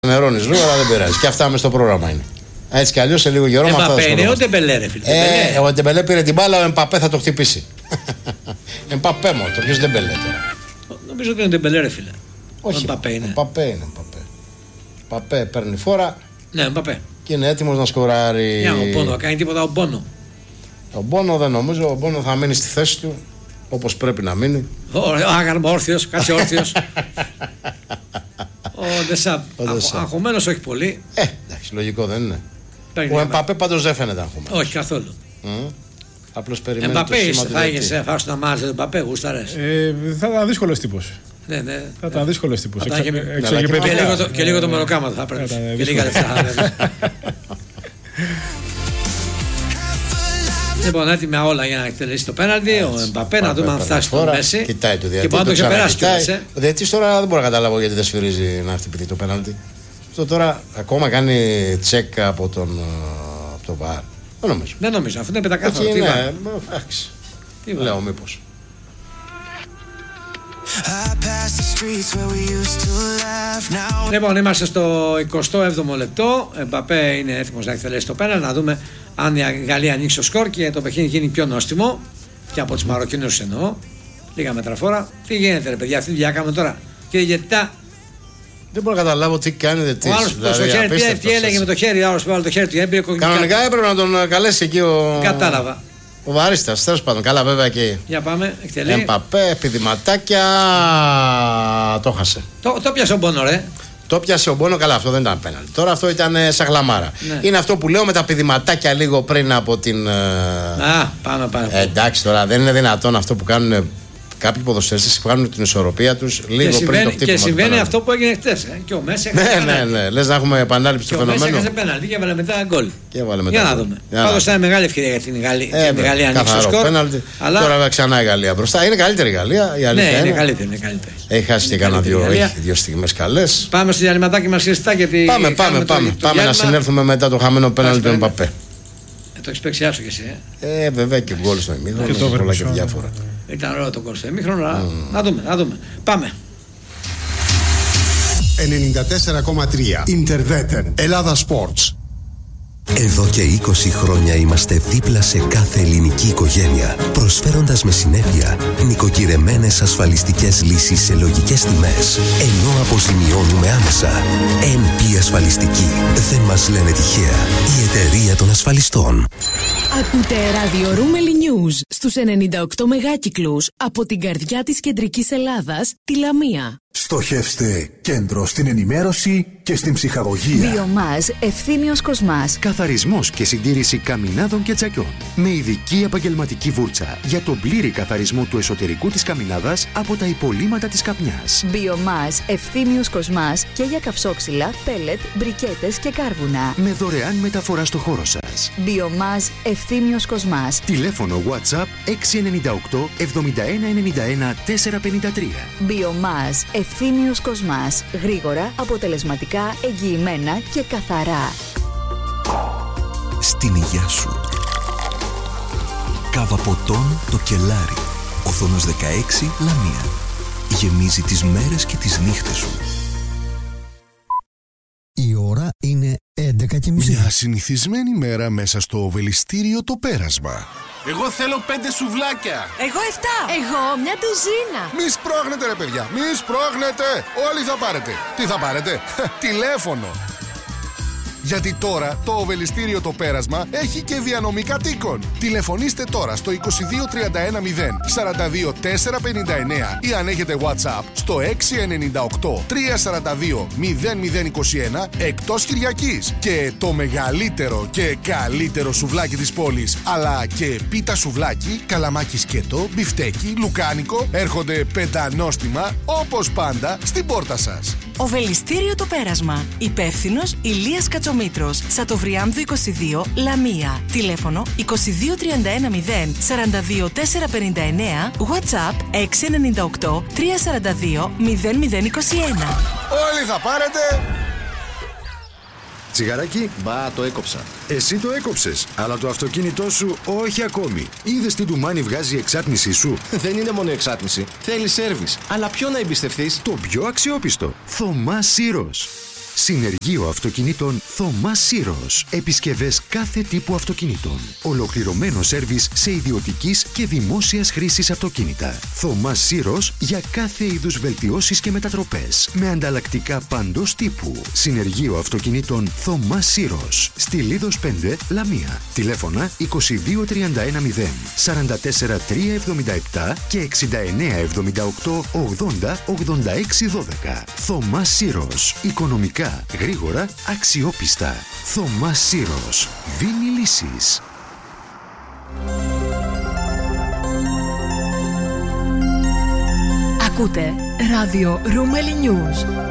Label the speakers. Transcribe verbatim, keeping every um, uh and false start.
Speaker 1: Νερώνεις λίγο, αλλά δεν πειράζει. Και αυτά μες στο πρόγραμμα είναι. Έτσι κι αλλιώς σε λίγο καιρό με αυτά θα
Speaker 2: ασχολούμαστε. Είναι ο Ντεμπελέ, ρε φίλε.
Speaker 1: Ε, ο Ντεμπελέ πήρε την μπάλα, ο Εμπαπέ θα το χτυπήσει. Εμπαπέ μόνο, το ποιος Ντεμπελέ τώρα.
Speaker 2: Νομίζω ότι είναι ο Ντεμπελέ, ρε φίλε.
Speaker 1: Όχι, ο Εμπαπέ είναι. Εμπαπέ είναι. Εμπαπέ παίρνει φόρα.
Speaker 2: Ναι, Εμπαπέ.
Speaker 1: Και είναι έτοιμος να σκοράρει.
Speaker 2: Ναι, ο Μπόνο, κάνει τίποτα ο Μπόνο.
Speaker 1: Ο Μπόνο δεν νομίζω, ο Μπόνο θα μείνει στη θέση του όπως πρέπει να μείνει.
Speaker 2: Άγαρμα, όρθιος, κάτσε όρθιος. Ο Ντεσάμπ. Αγχωμένος όχι πολύ.
Speaker 1: Ε, εντάξει, λογικό δεν είναι. Ο Εμπαπέ πάντως δεν φαίνεται αγχωμένος.
Speaker 2: Όχι καθόλου.
Speaker 1: Απλώς περιμένει.
Speaker 2: Εμπαπέ είσαι, θα είχες φάσει να μάζε τον Εμπαπέ, γούσταρες.
Speaker 3: Θα ήταν δύσκολος τύπος.
Speaker 2: Ναι, ναι.
Speaker 3: Θα ήταν δύσκολος τύπος.
Speaker 2: Και λίγο το μεροκάματο θα πρέπει. Και λίγα λεφτά. Λοιπόν, έτοιμα όλα για να εκτελέσει το πέναλτι. Ο Εμπαπέ να δούμε αν φτάσει στο Μέση.
Speaker 1: Κοιτάει το διαιτητή.
Speaker 2: Και μπορεί να το ξεπεράσει κιόλας.
Speaker 1: Ο διαιτητής τώρα δεν μπορώ να καταλάβω γιατί δεν σφυρίζει να χτυπηθεί το πέναλτι. Αυτό τώρα ακόμα κάνει τσεκ από τον το βαρ. Δεν νομίζω.
Speaker 2: Δεν νομίζω, αυτό είναι πεντακάθαρο.
Speaker 1: Ναι, εντάξει. Λέω μήπως.
Speaker 2: Λοιπόν, είμαστε στο εικοστό έβδομο λεπτό. Εμπαπέ είναι έτοιμος να εκτελέσει το πέναλτι. Να δούμε αν η Γαλλία ανοίξει το σκορ και το παιχνίδι γίνει πιο νόστιμο. Και από τους Μαροκινούς εννοώ. Λίγα μετραφόρα. Τι γίνεται, ρε παιδιά, αυτή τη δουλειά κάνουμε τώρα. Κύριε Γεττά.
Speaker 1: Δεν μπορώ να καταλάβω τι κάνετε.
Speaker 2: Ο άλλος δηλαδή, χέρι, τι, τι έλεγε με το χέρι, ο άλλος που βάλε το χέρι του. Έμπειρε κοκκινικά.
Speaker 1: Κανονικά έπρεπε να τον καλέσει εκεί ο.
Speaker 2: Κατάλαβα.
Speaker 1: Ο Βαρίστας, τέλος πάντων. Καλά, βέβαια και.
Speaker 2: Για πάμε, εκτελεί.
Speaker 1: Εμπαπέ, επιδηματάκια. Το χάσε.
Speaker 2: Το, το πιάσε ο Μπόνο, ρε.
Speaker 1: Το πιάσε ο Μπόνο, καλά, αυτό δεν ήταν πέναλτι. Τώρα αυτό ήταν σαν γλαμάρα.
Speaker 2: Ναι.
Speaker 1: Είναι αυτό που λέω με τα πηδηματάκια λίγο πριν από την.
Speaker 2: Α, πάμε, πάμε.
Speaker 1: Ε, εντάξει, τώρα δεν είναι δυνατόν αυτό που κάνουν κάποιοι ποδοσφαιριστές που κάνουν την ισορροπία τους λίγο
Speaker 2: και
Speaker 1: πριν το χτύπημα.
Speaker 2: Και συμβαίνει αυτό που έγινε χτες. Ε. Και ο Μέση
Speaker 1: έκανε. Ναι, ναι, ναι. Λες να έχουμε επανάληψη του φαινομένου.
Speaker 2: Και ο Μέση έκανε πέναλτι και έβαλε μετά γκολ.
Speaker 1: Για
Speaker 2: να δούμε. Πάντως ήταν μεγάλη ευκαιρία για την Γαλλία.
Speaker 1: Ε,
Speaker 2: την Γαλλία ανοίξει το σκορ.
Speaker 1: Αλλά... Τώρα ξανά η Γαλλία μπροστά. Είναι καλύτερη η Γαλλία. Η
Speaker 2: ναι, είναι, είναι καλύτερη. Είναι καλύτερη.
Speaker 1: Έχει χάσει και κανένα δύο, δύο στιγμές καλές.
Speaker 2: Πάμε στο διαλυματάκι μας σωστά γιατί.
Speaker 1: Πάμε, πάμε, πάμε. Πάμε να συνέλθουμε μετά το χαμένο πέναλτι του Εμπαπέ.
Speaker 2: Το έχεις παίξει άσο κι εσύ.
Speaker 1: Ε, βέβαια και γκολ στο ημίχρονο. Πολλά και διάφορα.
Speaker 2: Ήταν ωραίο το γκολ στο ημίχρονο, αλλά να δούμε, να δούμε. Πάμε.
Speaker 4: ενενήντα τέσσερα κόμμα τρία Interveter Ελλάδα Sports.
Speaker 5: Εδώ και είκοσι χρόνια είμαστε δίπλα σε κάθε ελληνική οικογένεια, προσφέροντας με συνέπεια νοικοκυρεμένες ασφαλιστικές λύσεις σε λογικές τιμές, ενώ αποζημιώνουμε άμεσα. εν πι Ασφαλιστική. Δεν μας λένε τυχαία. Η εταιρεία των ασφαλιστών.
Speaker 6: Ακούτε Radio Ρούμελι News στους ενενήντα οκτώ μεγάκυκλους από την καρδιά της κεντρικής Ελλάδας, τη Λαμία.
Speaker 4: Στοχεύστε κέντρο στην ενημέρωση και στην ψυχαγωγία.
Speaker 6: Βιομάζ Ευθύμιος Κοσμάς.
Speaker 7: Καθαρισμός και συντήρηση καμινάδων και τσακιών. Με ειδική επαγγελματική βούρτσα για τον πλήρη καθαρισμό του εσωτερικού της καμινάδας από τα υπολείμματα της καπνιάς.
Speaker 6: Βιομάζ Ευθύμιος Κοσμάς και για καυσόξυλα, πέλετ, μπρικέτες και κάρβουνα.
Speaker 7: Με δωρεάν μεταφορά στο χώρο σας.
Speaker 6: Βιομάζ Ευθύμιος Κοσμάς.
Speaker 7: Τηλέφωνο WhatsApp έξι εννιά οκτώ εβδομήντα ένα ενενήντα ένα τετρακόσια πενήντα τρία.
Speaker 6: Βιομάζ Ευθύμιος Κοσμάς. Γρήγορα, αποτελεσματικά, εγγυημένα και καθαρά.
Speaker 5: Στην υγειά σου. Κάβα ποτών το Κελάρι. Οθόνος δεκαέξι Λαμία. Γεμίζει τις μέρες και τις νύχτες σου.
Speaker 8: Η ώρα είναι έντεκα και μισή.
Speaker 4: Μια συνηθισμένη μέρα μέσα στο Οβελιστήριο το Πέρασμα.
Speaker 9: Εγώ θέλω πέντε σουβλάκια.
Speaker 10: Εγώ εφτά. Εγώ μια ντουζίνα.
Speaker 4: Μη σπρώχνετε ρε παιδιά, μη σπρώχνετε. Όλοι θα πάρετε. Τι θα πάρετε? Τηλέφωνο. Γιατί τώρα το Οβελιστήριο το Πέρασμα έχει και διανομή κατοίκων. Τηλεφωνήστε τώρα στο είκοσι δύο τριάντα ένα μηδέν σαράντα δύο τετρακόσια πενήντα εννέα ή αν έχετε WhatsApp στο έξι εννιά οκτώ τρία σαράντα δύο μηδέν μηδέν είκοσι ένα εκτός Κυριακής. Και το μεγαλύτερο και καλύτερο σουβλάκι της πόλης, αλλά και πίτα σουβλάκι, καλαμάκι σκέτο, μπιφτέκι, λουκάνικο, έρχονται πεντανόστιμα όπως πάντα στην πόρτα σας.
Speaker 10: Οβελιστήριο το Πέρασμα. Υπεύθυνος Ηλίας Κατσομήτρος. Σατοβριάμδου είκοσι δύο, Λαμία. Τηλέφωνο είκοσι δύο τριάντα ένα μηδέν σαράντα δύο τετρακόσια πενήντα εννέα. WhatsApp έξι εννιά οκτώ τρία σαράντα δύο μηδέν μηδέν είκοσι ένα.
Speaker 4: Όλοι θα πάρετε.
Speaker 11: Τσιγαράκι.
Speaker 9: Μπα, το έκοψα.
Speaker 11: Εσύ το έκοψες, αλλά το αυτοκίνητό σου όχι ακόμη. Είδες τι ντουμάνι βγάζει η εξάτμισή σου?
Speaker 9: Δεν είναι μόνο εξάτμιση. Θέλει σέρβις. Αλλά ποιο να εμπιστευτείς?
Speaker 11: Το πιο αξιόπιστο. Θωμάς Σύρος.
Speaker 7: Συνεργείο αυτοκινήτων Θωμάς Σύρος. Επισκευές κάθε τύπου αυτοκινήτων. Ολοκληρωμένο σέρβις σε ιδιωτικής και δημόσιας χρήσης αυτοκίνητα. Θωμάς Σύρος για κάθε είδους βελτιώσεις και μετατροπές. Με ανταλλακτικά παντός τύπου. Συνεργείο αυτοκινήτων Θωμάς Σύρος. Στη Λίδος πέντε, Λαμία. Τηλέφωνα είκοσι δύο τριάντα ένα μηδέν σαράντα τέσσερα τριακόσια εβδομήντα επτά και εξήντα εννέα εβδομήντα οκτώ ογδόντα ογδόντα έξι δώδεκα. Θωμάς Σύρος. Οικονομικά, γρήγορα, αξιόπιστα. Θωμάς Σύρος. Δίνει λύσεις.
Speaker 6: Ακούτε ράδιο Ρούμελι News.